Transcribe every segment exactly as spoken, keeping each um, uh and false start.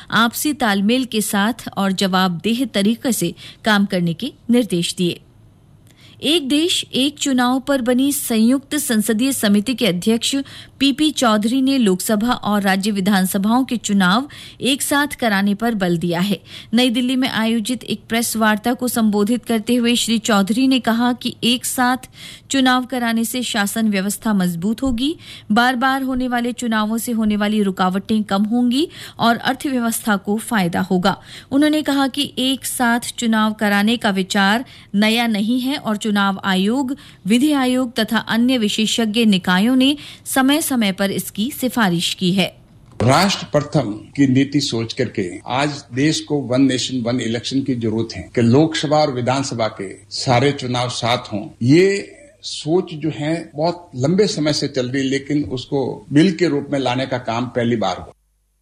आपसी तालमेल के साथ और जवाबदेह तरीके से काम करने के निर्देश दिए। एक देश एक चुनाव पर बनी संयुक्त संसदीय समिति के अध्यक्ष पीपी चौधरी ने लोकसभा और राज्य विधानसभाओं के चुनाव एक साथ कराने पर बल दिया है। नई दिल्ली में आयोजित एक प्रेस वार्ता को संबोधित करते हुए श्री चौधरी ने कहा कि एक साथ चुनाव कराने से शासन व्यवस्था मजबूत होगी, बार बार होने वाले चुनावों से होने वाली रुकावटें कम होंगी और अर्थव्यवस्था को फायदा होगा। उन्होंने कहा कि एक साथ चुनाव कराने का विचार नया नहीं है और चुनाव आयोग, विधि आयोग तथा अन्य विशेषज्ञ निकायों ने समय समय पर इसकी सिफारिश की है। राष्ट्र प्रथम की नीति सोच करके आज देश को वन नेशन वन इलेक्शन की जरूरत है कि लोकसभा और विधानसभा के सारे चुनाव साथ हों। ये सोच जो है बहुत लंबे समय से चल रही, लेकिन उसको बिल के रूप में लाने का काम पहली बार हुआ।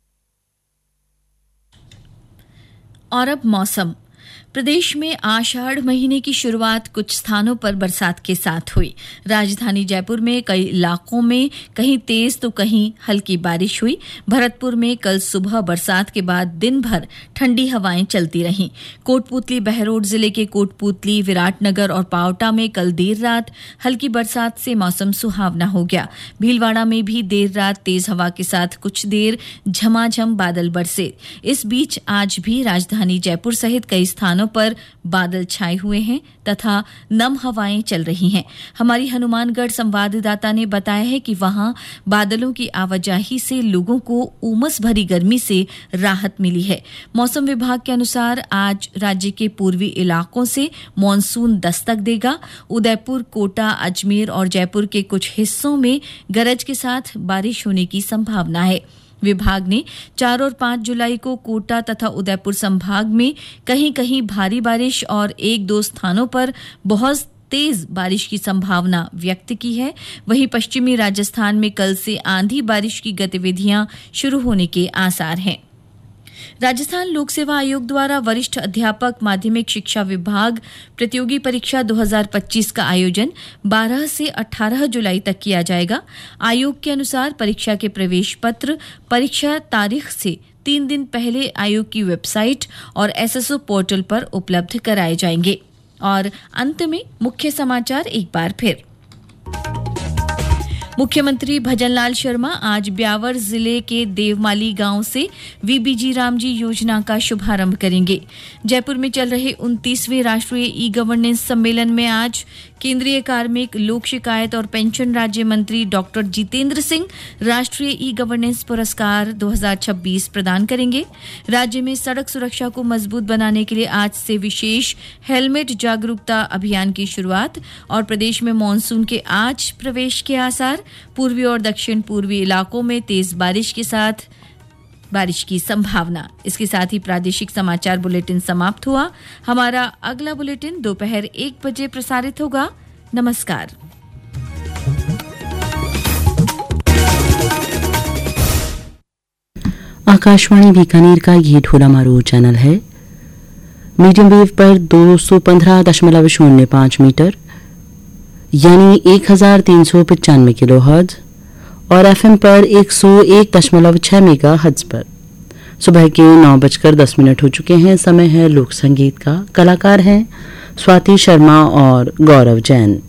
और अब मौसम। प्रदेश में आषाढ़ महीने की शुरुआत कुछ स्थानों पर बरसात के साथ हुई। राजधानी जयपुर में कई इलाकों में कहीं तेज तो कहीं हल्की बारिश हुई। भरतपुर में कल सुबह बरसात के बाद दिन भर ठंडी हवाएं चलती रहीं। कोटपुतली बहरोड जिले के कोटपुतली, विराटनगर और पावटा में कल देर रात हल्की बरसात से मौसम सुहावना हो गया। भीलवाड़ा में भी देर रात तेज हवा के साथ कुछ देर झमाझम बादल बरसे। इस बीच आज भी राजधानी जयपुर सहित कई स्थानों पर बादल छाए हुए हैं तथा नम हवाएं चल रही हैं। हमारी हनुमानगढ़ संवाददाता ने बताया है कि वहां बादलों की आवाजाही से लोगों को उमस भरी गर्मी से राहत मिली है। मौसम विभाग के अनुसार आज राज्य के पूर्वी इलाकों से मॉनसून दस्तक देगा। उदयपुर, कोटा, अजमेर और जयपुर के कुछ हिस्सों में गरज के साथ बारिश होने की संभावना है। विभाग ने चार और पाँच जुलाई को कोटा तथा उदयपुर संभाग में कहीं कहीं भारी बारिश और एक दो स्थानों पर बहुत तेज बारिश की संभावना व्यक्त की है। वहीं पश्चिमी राजस्थान में कल से आंधी बारिश की गतिविधियां शुरू होने के आसार हैं। राजस्थान लोक सेवा आयोग द्वारा वरिष्ठ अध्यापक माध्यमिक शिक्षा विभाग प्रतियोगी परीक्षा दो हज़ार पच्चीस का आयोजन बारह से अठारह जुलाई तक किया जाएगा। आयोग के अनुसार परीक्षा के प्रवेश पत्र परीक्षा तारीख से तीन दिन पहले आयोग की वेबसाइट और एसएसओ पोर्टल पर उपलब्ध कराए जाएंगे। और अंत में मुख्य समाचार एक बार फिर। मुख्यमंत्री भजनलाल शर्मा आज ब्यावर जिले के देवमाली गांव से वीबीजी रामजी योजना का शुभारंभ करेंगे। जयपुर में चल रहे उनतीसवें राष्ट्रीय ई गवर्नेंस सम्मेलन में आज केंद्रीय कार्मिक, लोक शिकायत और पेंशन राज्य मंत्री डॉक्टर जितेंद्र सिंह राष्ट्रीय ई गवर्नेंस पुरस्कार दो हज़ार छब्बीस प्रदान करेंगे। राज्य में सड़क सुरक्षा को मजबूत बनाने के लिए आज से विशेष हेलमेट जागरूकता अभियान की शुरुआत। और प्रदेश में मानसून के आज प्रवेश के आसार। पूर्वी और दक्षिण पूर्वी इलाकों में तेज बारिश के साथ बारिश की संभावना। इसके साथ ही प्रादेशिक समाचार बुलेटिन समाप्त हुआ। हमारा अगला बुलेटिन दोपहर एक बजे प्रसारित होगा। नमस्कार। आकाशवाणी बीकानेर का ये ढोला मारू चैनल है। मीडियम वेव पर दो सौ पंद्रह दशमलव शून्य पाँच मीटर यानी एक हजार तीन सौ पचानवे किलो हर्ट्ज और एफएम पर एक सौ एक दशमलव छह मेगा हर्ट्ज पर। सुबह के नौ बजकर दस मिनट हो चुके हैं। समय है लोक संगीत का। कलाकार हैं स्वाति शर्मा और गौरव जैन।